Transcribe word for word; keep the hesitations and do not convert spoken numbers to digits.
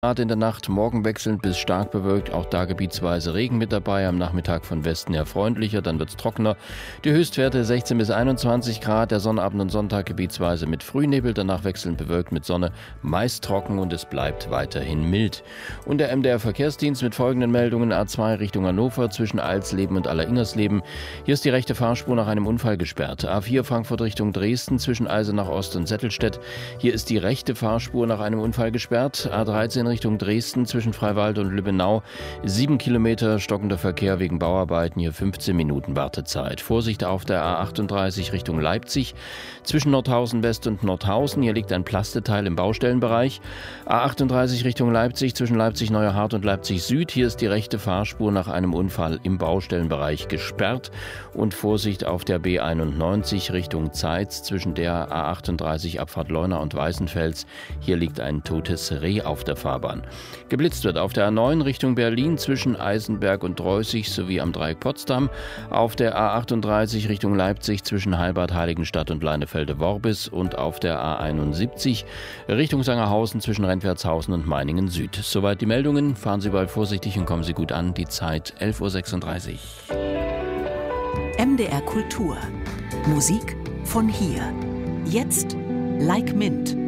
Grad in der Nacht, morgen wechselnd bis stark bewölkt, auch da gebietsweise Regen mit dabei, am Nachmittag von Westen her freundlicher, dann wird's trockener. Die Höchstwerte sechzehn bis einundzwanzig Grad, der Sonnabend und Sonntag gebietsweise mit Frühnebel, danach wechselnd bewölkt mit Sonne, meist trocken und es bleibt weiterhin mild. Und der M D R Verkehrsdienst mit folgenden Meldungen: A zwei Richtung Hannover zwischen Alsleben und Alleringersleben. Hier ist die rechte Fahrspur nach einem Unfall gesperrt. A vier Frankfurt Richtung Dresden zwischen Eisenach Ost und Settelstedt. Hier ist die rechte Fahrspur nach einem Unfall gesperrt. A dreizehn Richtung Dresden zwischen Freiwald und Lübbenau. Sieben Kilometer stockender Verkehr wegen Bauarbeiten, hier fünfzehn Minuten Wartezeit. Vorsicht auf der A achtunddreißig Richtung Leipzig zwischen Nordhausen West und Nordhausen. Hier liegt ein Plasteteil im Baustellenbereich. A achtunddreißig Richtung Leipzig zwischen Leipzig-Neuerhardt und Leipzig Süd. Hier ist die rechte Fahrspur nach einem Unfall im Baustellenbereich gesperrt. Und Vorsicht auf der B einundneunzig Richtung Zeitz zwischen der A achtunddreißig Abfahrt Leuna und Weißenfels. Hier liegt ein totes Reh auf der Fahrbahn. Geblitzt wird auf der A neun Richtung Berlin zwischen Eisenberg und Dreußig sowie am Dreieck Potsdam. Auf der A achtunddreißig Richtung Leipzig zwischen Heilbad, Heiligenstadt und Leinefelde-Worbis. Und auf der A einundsiebzig Richtung Sangerhausen zwischen Rentwertshausen und Meiningen Süd. Soweit die Meldungen. Fahren Sie bald vorsichtig und kommen Sie gut an. Die Zeit elf Uhr sechsunddreißig. M D R Kultur. Musik von hier. Jetzt Like Mint.